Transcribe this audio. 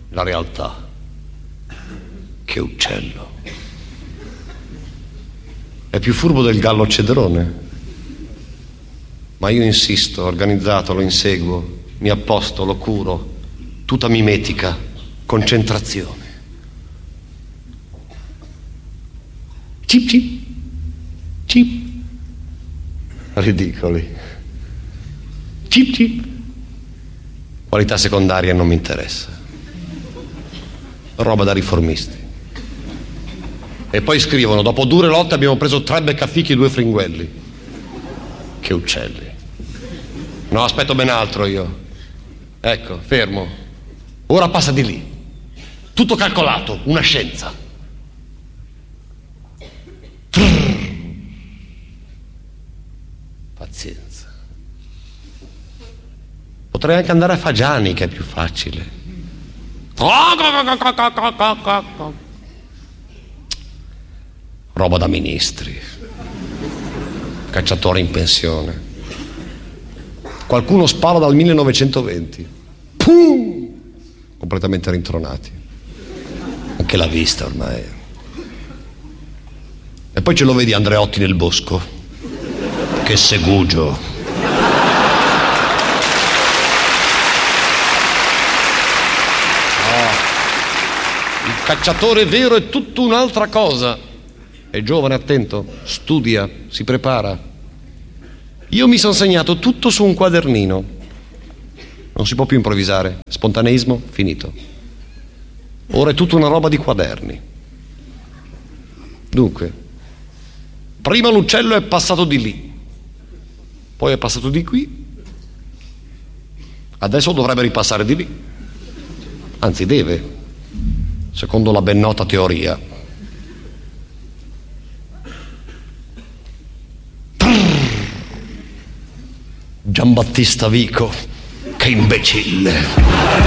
La realtà. Che uccello. È più furbo del gallo cedrone. Ma io insisto, organizzato, lo inseguo, mi apposto, lo curo, tutta mimetica, concentrazione. Cip cip, cip. Ridicoli. Cip cip. Qualità secondaria non mi interessa. Roba da riformisti. E poi scrivono: dopo dure lotte abbiamo preso 3 beccafichi e 2 fringuelli. Che uccelli. No, aspetto ben altro io. Ecco, fermo. Ora passa di lì. Tutto calcolato, una scienza. Pazienza. Potrei anche andare a Fagiani, che è più facile. Roba da ministri. Cacciatore in pensione. Qualcuno spara dal 1920. Pum! Completamente rintronati. Anche la vista ormai. E poi ce lo vedi Andreotti nel bosco. Che segugio. Il cacciatore vero è tutta un'altra cosa. È giovane, attento, studia, si prepara. Io mi sono segnato tutto su un quadernino. Non si può più improvvisare. Spontaneismo, finito. Ora è tutta una roba di quaderni. Dunque, prima l'uccello è passato di lì, poi è passato di qui, adesso dovrebbe ripassare di lì. Anzi, deve, secondo la ben nota teoria. Giambattista Vico, che imbecille.